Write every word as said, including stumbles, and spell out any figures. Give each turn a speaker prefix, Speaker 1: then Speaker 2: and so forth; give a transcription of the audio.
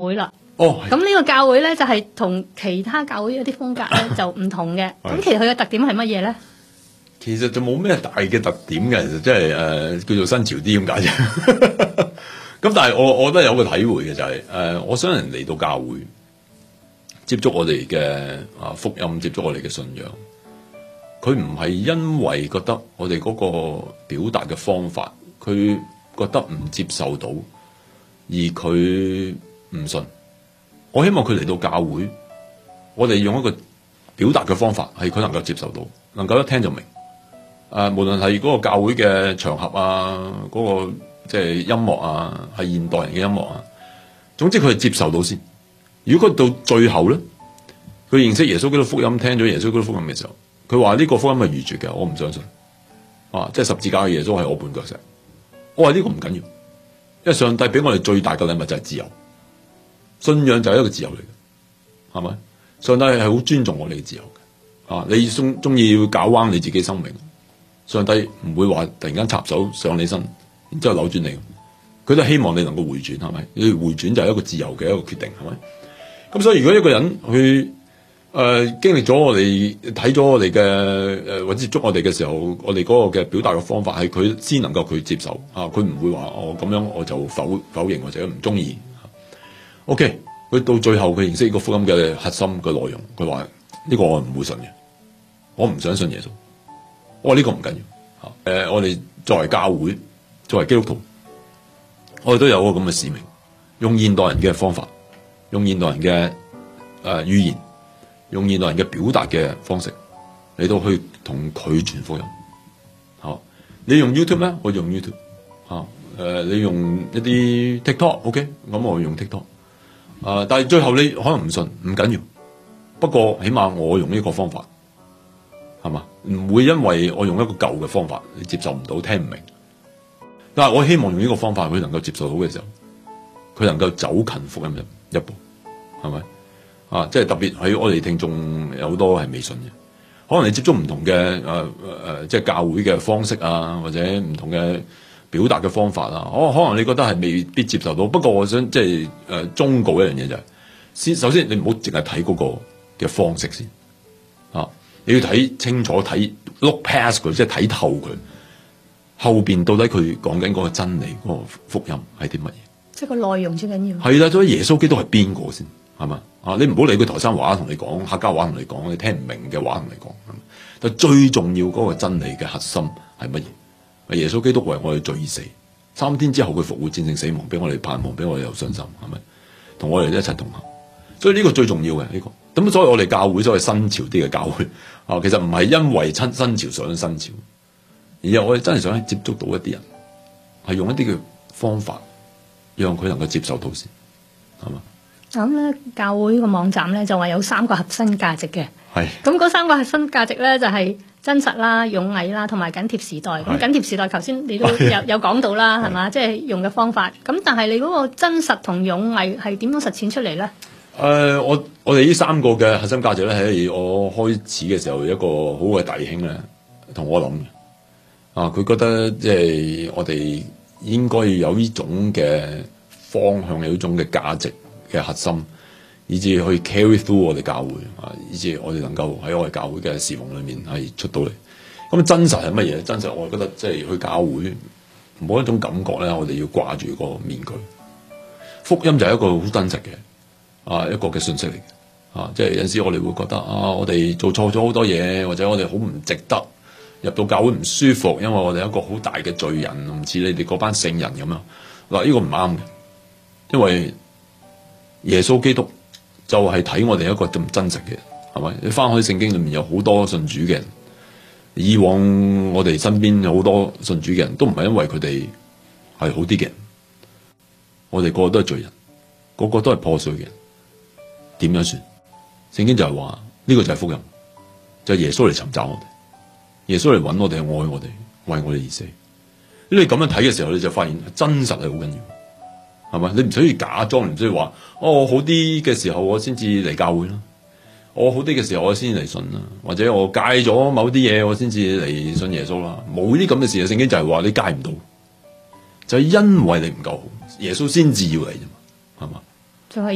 Speaker 1: 會啦。
Speaker 2: 哦，
Speaker 1: 咁呢個教會咧就係、是、同其他教會一啲風格咧就唔同嘅。咁其實佢嘅特點係乜嘢咧？
Speaker 2: 其實就冇咩大嘅特點嘅，其實即係誒叫做新潮啲咁解啫。咁但係我我覺得有個體會嘅就係、是、誒、呃，我想人嚟到教會接觸我哋嘅啊福音，接觸我哋嘅信仰。佢唔係因為覺得我哋嗰個表達嘅方法，佢覺得唔接受到，而佢唔信。我希望佢嚟到教會，我哋用一個表達嘅方法，係佢能夠接受到，能夠一聽就明。誒、呃，無論係嗰個教會嘅場合啊，嗰、那個即係音樂啊，係現代人嘅音樂啊，總之佢係接受到先。如果佢到最後咧，佢認識耶穌基督福音，聽咗耶穌基督福音嘅時候，佢話呢個福音係愚拙嘅，我唔相信。啊，即係十字架嘅耶穌係我絆腳石。我話呢個唔緊要，因為上帝俾我哋最大嘅禮物就係自由。信仰就係一個自由嚟嘅，係咪？上帝係好尊重我哋嘅自由嘅。啊，你中中意要搞彎你自己生命，上帝唔會話突然間插手上你身，然之後扭轉你。佢都希望你能夠回轉，係咪？你回轉就係一個自由嘅一個決定，係咪？咁所以如果一個人去誒、呃、經歷咗我哋睇咗我哋嘅誒或者接觸我哋嘅時候，我哋嗰個嘅表達嘅方法係佢先能夠佢接受啊，佢唔會話我咁樣我就否否認或者唔中意。OK，佢到最後佢認識呢個福音嘅核心嘅內容，佢話呢個我唔會信嘅，我唔想信耶穌。我話呢個唔緊要嚇，誒、呃、我哋作為教會，作為基督徒，我哋都有個咁嘅使命，用現代人嘅方法，用現代人嘅誒、呃、語言，用現代人嘅表達嘅方式嚟到去同佢傳福音。好，你用 YouTube 咩？我用 YouTube。嚇，誒你用一啲 TikTok，OK，、okay? 咁我用 TikTok。啊、呃！但係最後你可能唔信，唔緊要。不過起碼我用呢個方法，係嘛？唔會因為我用一個舊嘅方法，你接受唔到，聽唔明。但係我希望用呢個方法，佢能夠接受到嘅時候，佢能夠走近福音一一步，係咪？啊！即係特別喺我哋聽眾有好多係未信嘅，可能你接觸唔同嘅誒誒，即係教會嘅方式啊，或者唔同嘅表達嘅方法啊，可可能你覺得係未必接受到。不過我想即係誒忠告一樣嘢就係、是，先首先你唔好淨係睇嗰個嘅方式先，啊，你要睇清楚，睇 look past 佢，即係睇透佢後邊到底佢講緊嗰個真理嗰、那個福音係啲乜嘢？即係個內容最緊要。係啦，所以耶穌基督係邊個先？係嘛？啊，你唔好理佢台山話同你講，客家話同你講，你聽唔明嘅話同你講。但最重要嗰個真理嘅核心係乜嘢？耶穌基督為我哋罪而死，三天之後佢復活戰勝死亡，俾我哋盼望，俾我哋有信心，係咪？同我哋一齊同行，所以呢個最重要嘅呢、這個。咁所以我哋教會所謂新潮啲嘅教會啊，其實唔係因為親新潮想新潮，而係我哋真係想接觸到一啲人，係用一啲嘅方法，讓佢能夠接受到先，係嘛？
Speaker 1: 咁咧，教會個網站咧就話有三個核心價值嘅。
Speaker 2: 係。咁
Speaker 1: 嗰三個核心價值咧就係、是、真實啦、勇毅啦，同埋緊貼時代。咁緊貼時代，頭先你都有有講到啦，係嘛？即係、就是、用嘅方法。咁但係你嗰個真實同勇毅係點樣實踐出嚟咧？誒、
Speaker 2: 呃，我我哋呢三個嘅核心價值咧，係我開始嘅時候一個好嘅弟兄咧，同我諗嘅。啊，佢覺得即係我哋應該要有呢種嘅方向，有呢種嘅價值嘅核心，以至去 carry through 我哋教會啊，以至我哋能夠喺我哋教會嘅侍奉裏面係出到嚟。咁真實係乜嘢？真實我覺得即係去教會冇一種感覺咧，我哋要掛住個面具。福音就係一個好真實嘅啊一個嘅信息嚟嘅啊，即係有陣時我哋會覺得啊，我哋做錯咗好多嘢，或者我哋好唔值得入到教會，唔舒服，因為我哋一個好大嘅罪人，唔似你哋嗰班聖人咁樣。嗱，呢個唔啱嘅，因為耶穌基督就係睇我哋一個咁真實嘅人，係咪？你翻開聖經裏面有好多信主嘅人，以往我哋身邊有好多信主嘅人都唔係因為佢哋係好啲嘅人，我哋個個都係罪人，個個都係破碎嘅人，點樣算？聖經就係話呢個就係福音，就係耶穌嚟尋找我哋，耶穌嚟揾我哋，愛我哋，為我哋而死。你咁樣睇嘅時候，你就發現真實係好緊要。係咪？你唔需要假裝，唔需要話哦，我好啲嘅時候我先至嚟教會啦，我好啲嘅時候我先至嚟信啦，或者我戒咗某啲嘢我先至嚟信耶穌啦。冇啲咁嘅事，聖經就係話你戒唔到，就係因為你唔夠好，耶穌先至要嚟啫。